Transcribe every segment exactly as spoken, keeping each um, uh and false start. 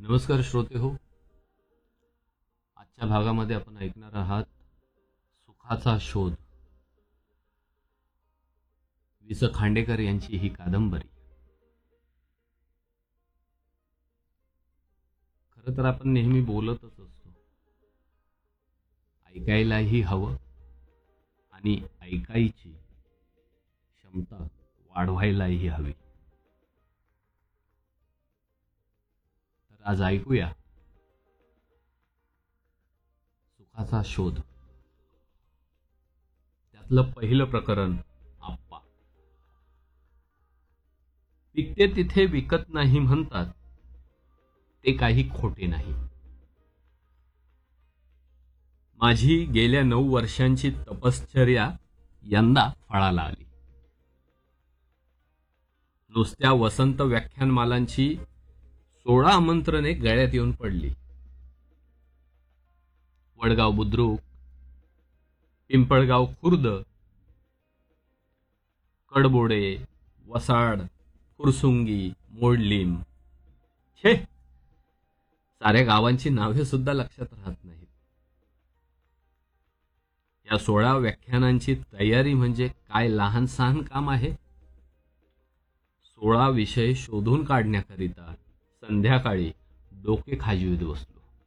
नमस्कार श्रोते हो. आजच्या भागामध्ये आपण ऐकणार आहात सुखाचा शोध. वि स खांडेकर यांची ही कादंबरी. खरं तर आपण नेहमी बोलतच असतो, ऐकायलाही हवं आणि ऐकायची क्षमता वाढवायलाही हवी. तर आज ऐकूया सुखाचा शोध. त्यातलं पहिलं प्रकरण, आप्पा. विकते तिथे विकत नाही म्हणतात, ते काही खोटे नाही. माझी गेल्या नऊ वर्षांची तपश्चर्या यंदा फळाला आली. नुसत्या वसंत व्याख्यानमालांची सोळा आमंत्रणे गळ्यात येऊन पडली. वडगाव बुद्रुक, पिंपळगाव खुर्द, कडबोडे, वसाड, फुरसुंगी, मोडलीम, छे, साऱ्या गावांची नावे सुद्धा लक्षात राहत नाहीत. या सोळा व्याख्यानांची तयारी म्हणजे काय लहान सहान काम आहे. सोळा विषय शोधून काढण्याकरिता संध्याकाळी डोके खाजवीत बसलो.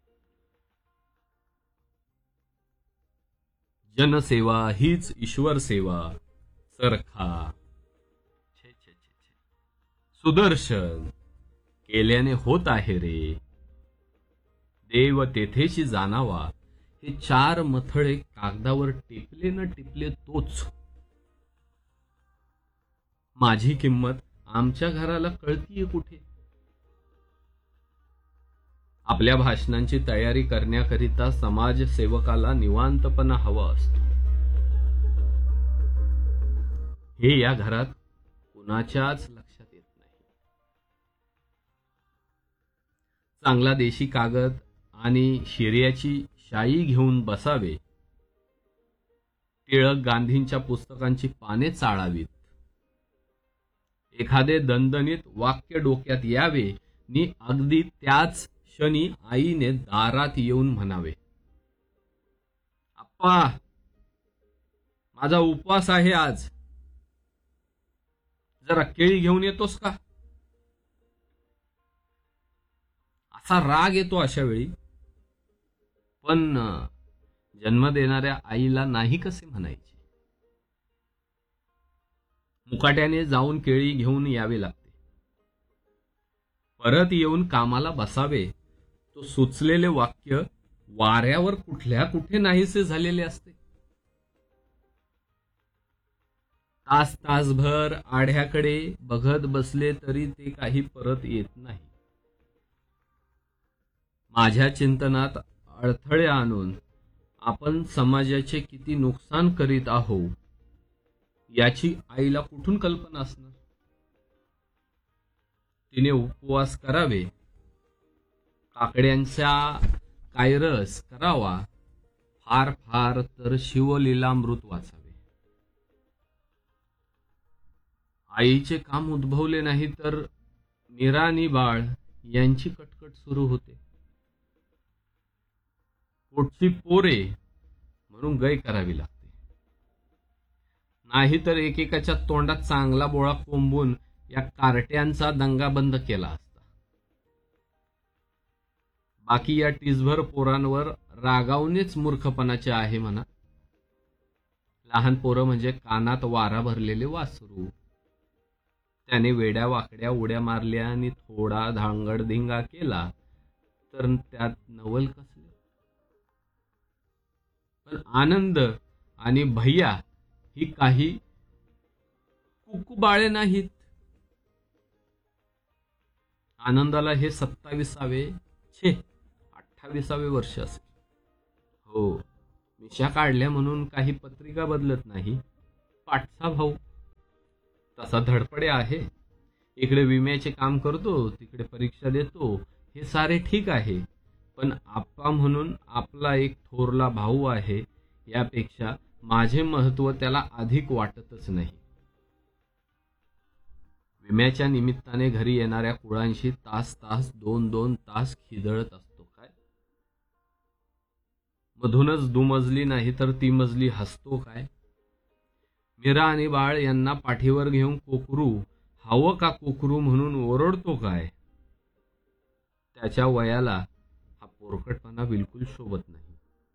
जनसेवा हीच ईश्वर सेवा, चरखा, छे छे छे छे, सुदर्शन, केल्याने होत आहे रे, देव तेथेशी जाणावा, हे चार मथळे कागदावर टिपले न टिपले तोच. माझी किंमत आमच्या घराला कळतीये कुठे. आपल्या भाषणांची तयारी करण्याकरिता समाजसेवकाला निवांतपणा हवा असतो. हे या घरात कुणाच्याच लक्षात येत नाही. चांगला देशी कागद आणि शिर्याची शाई घेऊन बसावे. टिळक गांधींच्या पुस्तकांची पाने चाळावीत. एखादे दणदणीत वाक्य डोक्यात यावे नि अगदी त्याच क्षणी आईने दारात येऊन म्हणावे, आप्पा, माझा उपवास आहे आज, जरा केळी घेऊन येतोस का. असा राग येतो अशा वेळी. पण जन्म देणाऱ्या आईला नाही कसे म्हणायचे. मुकाट्याने जाऊन केळी घेऊन यावे लागते. परत येऊन कामाला बसावे. तो सुचलेले वाक्य वाऱ्यावर कुठल्या कुठे नाहीसे झालेले असते. तास तासभर आढ्याकडे बघत बसले तरी ते काही परत येत नाही. माझ्या चिंतनात अडथळे आणून आपण समाजाचे किती नुकसान करीत आहोत याची आईला कुठून कल्पना असणार. तिने उपवास करावे, काकड्यांचा कायरस करावा, फार फार तर शिवलीलामृत वाचावे. आईचे काम उद्भवले नाही तर मीरा नि बाळ यांची कटकट सुरू होते. पोटची पोरे म्हणून गय करावी लागते. नाहीतर एकेकाच्या तोंडात चांगला बोळा कोंबून या कार्ट्यांचा दंगा बंद केला असता. बाकी या टीसभर पोरांवर रागावणेच मूर्खपणाचे आहे म्हणा. लहान पोरं म्हणजे कानात वारा भरलेले वासरू. त्याने वेड्या वाकड्या उड्या मारल्या आणि थोडा धांगडधिंगा केला तर त्यात नवल कसले. पण आनंद आणि भैया ही काही कुकुबाळे नाहीत. आनंदाला हे सत्ताविसावे छे अठ्ठावीसावे वर्ष असेल. हो, मिशा काढल्या म्हणून काही पत्रिका बदलत नाही. पाठचा भाऊ तसा धडपडे आहे. इकडे विम्याचे काम करतो, तिकडे परीक्षा देतो. हे सारे ठीक आहे, पण आप्पा म्हणून आपला एक थोरला भाऊ आहे यापेक्षा माझे महत्व त्याला अधिक वाटतच नाही. विम्याच्या निमित्ताने घरी येणाऱ्या कुळांशी तास तास दोन दोन तास खिदळत असतो काय. मधूनच दुमजली नाही तर ती मजली हसतो काय. मीरा आणि बाळ यांना पाठीवर घेऊन कोकरू हवं का कोकरू म्हणून ओरडतो काय. त्याच्या वयाला हा पोरकटपणा बिलकुल शोभत नाही.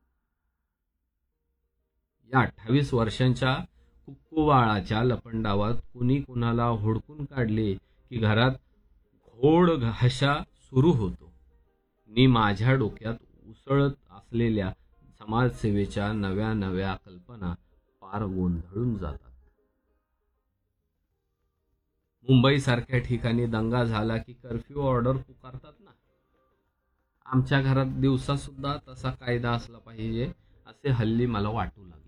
या अठ्ठावीस वर्षांच्या कुक्कुवाळाच्या लपंडावात कुणी कुणाला हुडकून काढले की घरात घोड घाशा सुरू होतो. मी माझ्या डोक्यात उसळत असलेल्या समाजसेवेच्या नव्या नव्या कल्पना पार गोंधळून जातात. मुंबईसारख्या ठिकाणी दंगा झाला की कर्फ्यू ऑर्डर पुकारतात ना. आमच्या घरात दिवसा सुद्धा तसा कायदा असला पाहिजे असे हल्ली मला वाटू लागले.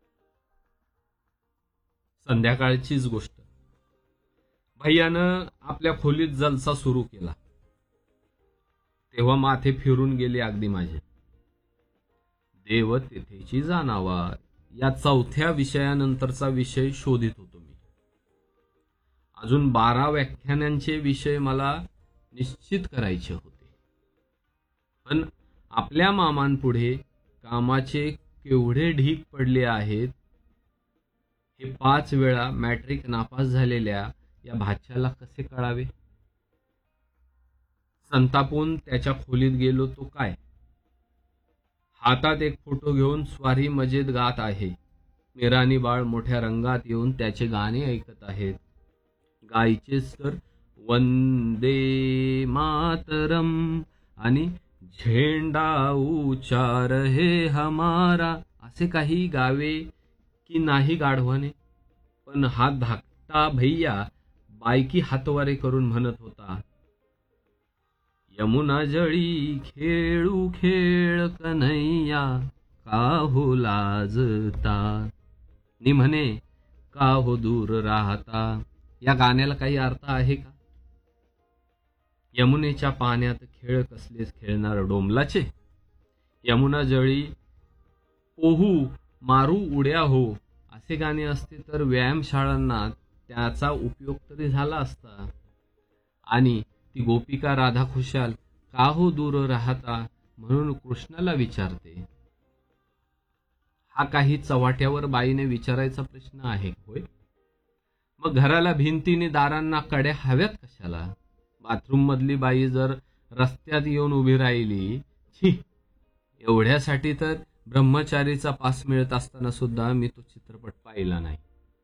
संध्याकाळचीच गोष्ट. भैयानं आपल्या खोलीत जलसा सुरू केला तेव्हा माथे फिरून गेले अगदी माझे. देव तेथेची जाणावा या चौथ्या विषयानंतरचा विषय शोधित होतो मी. अजून बारा व्याख्यानांचे विषय मला निश्चित करायचे होते. पण आपल्या मामांपुढे कामाचे केवढे ढीग पडले आहेत हे पाच वेळा मॅट्रिक नापास झालेल्या या भाच्याला कसे कळावे. संतापून त्याच्या खोलीत गेलो तो काय. हातात एक फोटो घेऊन स्वारी मजेत गात आहे. मीरानी बाळ मोठ्या रंगात येऊन त्याचे गाणे ऐकत आहेत. गायचेच तर वंदे मातरम आणि झेंडा ऊंचा रहे हमारा असे काही गावे की नाही गाढवाने. पण हा धाकटा भैया बायकी हातवारे करून म्हणत होता, यमुना जळी खेळू खेळ कन्हैया का हो लाजता नि म्हणे का हो दूर राहता. या गाण्याला काही अर्थ आहे का. यमुनेच्या पाण्यात खेळ कसलेच खेळणार डोंबलाचे. यमुना जळी पोहू मारू उड्या हो असे गाणे असते तर व्यायामशाळांना त्याचा उपयोग तरी झाला असता. आणि ती गोपिका राधा खुशाल का हो दूर राहता म्हणून कृष्णाला विचारते. हा काही चव्हाट्यावर बाईने विचारायचा प्रश्न आहे होय. मग घराला भिंतीने दारांना कड्या हव्यात कशाला. बाथरूम मधली बाई जर रस्त्यात येऊन उभी राहिली छी. एवढ्यासाठी तर ब्रह्मचारीचा पास मिळत असताना सुद्धा मी तो चित्रपट पाहिला नाही.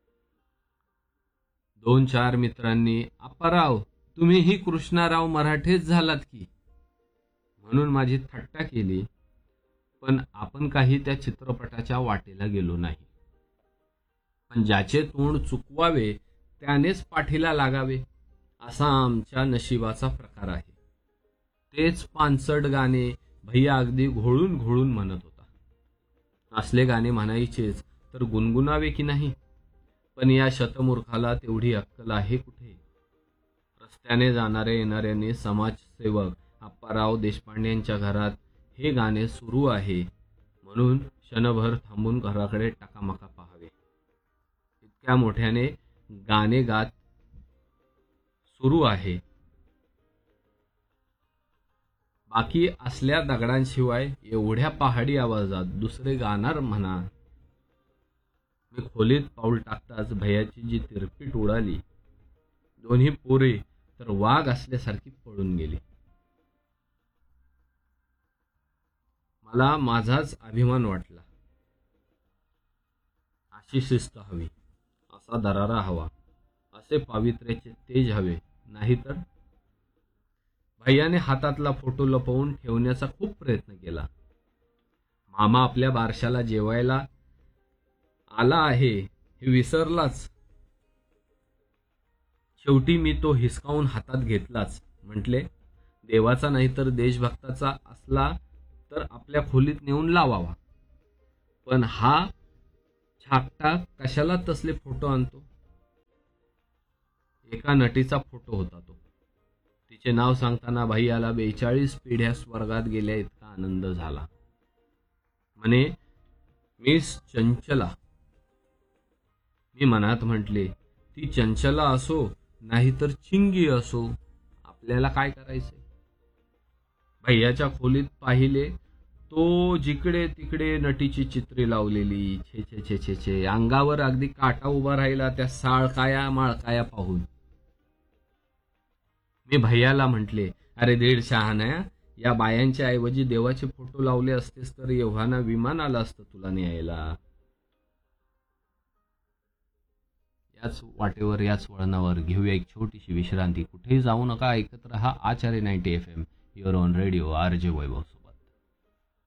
दोन चार मित्रांनी आप्पाराव तुम्हीही कृष्णाराव मराठेच झालात की म्हणून माझी थट्टा केली. पण आपण काही त्या चित्रपटाच्या वाटेला गेलो नाही. पण ज्याचे तोंड चुकवावे त्यानेच पाठीला लागावे असा आमच्या नशिबाचा प्रकार आहे. तेच पानसट गाणे भैया अगदी घोळून घोळून म्हणत होता. असले गाणे म्हणायचेच तर गुणगुणावे की नाही. पण या शतमूर्खाला तेवढी अक्कल आहे कुठे. रस्त्याने जाणाऱ्या येणाऱ्यांनी समाजसेवक आप्पाराव देशपांडेंच्या घरात हे गाणे सुरू आहे म्हणून क्षणभर थांबून घराकडे टाकामाका पाहावे. इतक्या मोठ्याने गाणे गात सुरू आहे. बाकी असल्या दगडांशिवाय एवढ्या पहाडी आवाजात दुसरे गाणार म्हणा. मी खोलीत पाऊल टाकताच भैयाची जी तिरपीट उडाली. दोन्ही पोरे तर वाघ असल्यासारखी पळून गेली. मला माझाच अभिमान वाटला. अशी शिस्त हवी, असा दरारा हवा, असे पावित्र्याचे तेज हवे. नाहीतर भैयाने हातातला फोटो लपवून ठेवण्याचा खूप प्रयत्न केला. मामा आपल्या बारशाला जेवायला आला आहे हे विसरलाच. शेवटी मी तो हिसकावून हातात घेतलाच. म्हटले देवाचा नाही तर देशभक्ताचा असला तर आपल्या खोलीत नेऊन लावावा. पण हा छाकटा कशाला तसले फोटो आणतो. एका नटीचा फोटो होता तो. तिचे नाव सांगताना भैयाला बेचाळीस पिढ्या स्वर्गात गेल्या इतका आनंद झाला. म्हणे मिस चंचला. मी मनात म्हटले ती चंचला असो नाहीतर चिंगी असो, आपल्याला काय करायचंय? भैयाच्या खोलीत पाहिले तो जिकडे तिकडे नटीची चित्रे लावलेली, छे छे छे छे छे, अंगावर अगदी काटा उभा राहिला त्या साळकाया माळकाया पाहून. मी भैयाला म्हटले, अरे दीड शहाण्या, या बायांच्या ऐवजी देवाचे फोटो लावले असतेस तर एव्हाना विमान आलं असतं तुला न्यायला. याच वाटेवर याच वळणावर घेऊया एक छोटीशी विश्रांती. कुठेही जाऊ नका, ऐकत रहा आचार्य ninety F M, your on radio, R J Vaibhav.